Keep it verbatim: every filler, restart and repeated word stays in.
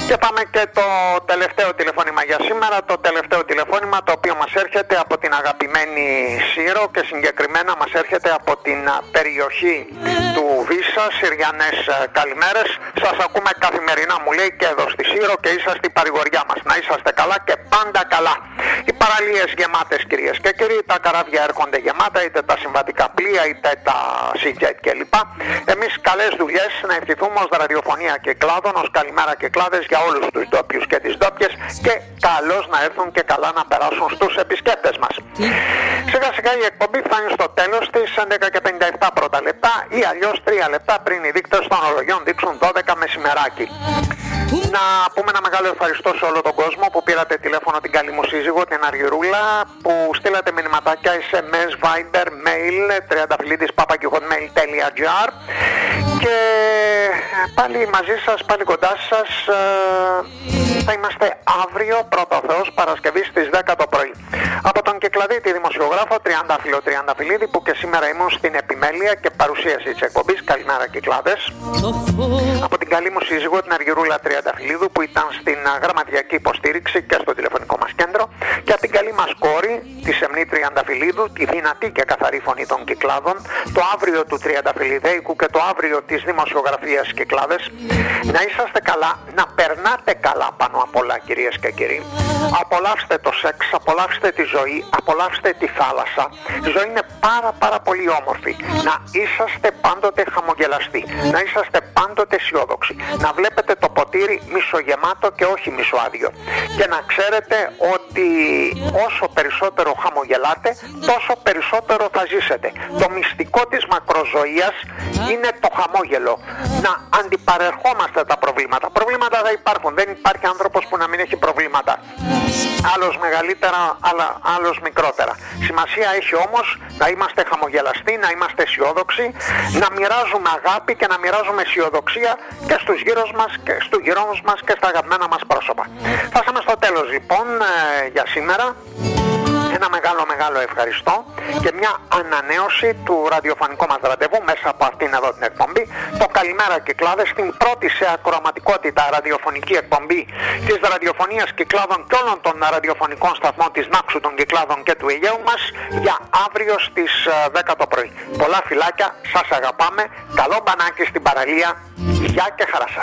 Και πάμε και το τελευταίο τηλεφώνημα για σήμερα, το τελευταίο τηλεφώνημα το οποίο μας έρχεται από την αγαπημένη Σύρο και συγκεκριμένα μας έρχεται από την περιοχή του Βίσσα. Συριανές καλημέρες, σας ακούμε καθημερινά, μου λέει, και εδώ στη Σύρο και είσαστε η παρηγοριά μας. Να είσαστε καλά και πάντα καλά. Οι παραλίες γεμάτες, κυρίες και κύριοι, τα καράβια έρχονται γεμάτα, είτε τα συμβατικά πλοία είτε τα Sea-Jet κλπ. Εμείς καλές δουλειές να ευχηθούμε ως ραδιοφωνία και κλάδων, ως καλημέρα και κλάδες για όλους τους ντόπιους και τις ντόπιες και καλώς να έρθουν και καλά να περάσουν στους επισκέπτες μας. Σιγά σιγά η εκπομπή φτάνει στο τέλος της, έντεκα και πενήντα επτά πρώτα λεπτά ή αλλιώς τρία λεπτά πριν οι δείκτες των ορολογιών δείξουν δώδεκα μεσημεράκι. Να πούμε ένα μεγάλο ευχαριστώ σε όλο τον κόσμο που πήρατε τηλέφωνο την καλή μου σύζυγο, την Αργυρούλα, που στείλατε μηνυματάκια, ες εμ ες, Viber, mail, τριανταφυλλίδης παπάκι hotmail τελεία τζι άρ και πάλι μαζί σας, πάλι κοντά σας. Θα είμαστε αύριο, πρώτο Θεός, Παρασκευή στις δέκα το πρωί. Από τον Κυκλαδίτη δημοσιογράφο Τριαντάφυλλο Τριανταφυλλίδη, που και σήμερα ήμουν στην επιμέλεια και παρουσίαση της εκπομπής. Καλημέρα Κυκλάδες. Από την καλή μου σύζυγο, την Αργυρούλα Τριανταφυλλίδου, που ήταν στην γραμματιακή υποστήριξη και στο τηλεφωνικό μας κέντρο, και από την καλή μας κόρη, τη Σεμνή Τριανταφυλλίδου, τη δυνατή και καθαρή φωνή των Κυκλάδων, το αύριο του Τριανταφυλλιδέικου και το αύριο της δημοσιογραφίας Κυκλάδες. Να είσαστε καλά, να περνάτε καλά πάνω απ' όλα, κυρίες και κύριοι. Απολαύστε το σεξ, απολαύστε τη ζωή, απολαύστε τη θάλασσα. Η ζωή είναι πάρα πάρα πολύ όμορφη. Να είσαστε πάντοτε χαμογελαστοί, να είσαστε πάντοτε αισιόδοξοι, να βλέπετε το ποτήρι μισογεμάτο και όχι μισοάδιο, και να ξέρετε ότι όσο περισσότερο χαμογελάτε, τόσο περισσότερο θα ζήσετε. Το μυστικό της μακροζωίας είναι το χαμόγελο. Να αντιπαρερχόμαστε τα προβλήματα. Προβλήματα θα υπάρχουν, δεν υπάρχει άνθρωπος που να μην έχει προβλήματα. Άλλος μεγαλύτερα, άλλα, άλλος μικρότερα. Σημασία έχει όμως να είμαστε χαμογελαστοί, να είμαστε αισιόδοξοι, να μοιράζουμε αγάπη και να μοιράζουμε αισιοδοξία και στους γύρω μας και στους γύρω μας και στα αγαπημένα μας πρόσωπα. Φτάσαμε στο τέλος λοιπόν ε, για σήμερα. Ένα μεγάλο μεγάλο ευχαριστώ και μια ανανέωση του ραδιοφωνικού μας ραντεβού μέσα από αυτήν εδώ την εκπομπή. Το Καλημέρα Κυκλάδες, την πρώτη σε ακροαματικότητα ραδιοφωνική εκπομπή της ραδιοφωνίας Κυκλάδων και όλων των ραδιοφωνικών σταθμών της Νάξου των Κυκλάδων και του Αιγαίου μας για αύριο στις δέκα το πρωί. Πολλά φιλάκια, σας αγαπάμε, καλό μπανάκι στην παραλία, γεια και χαρά σας.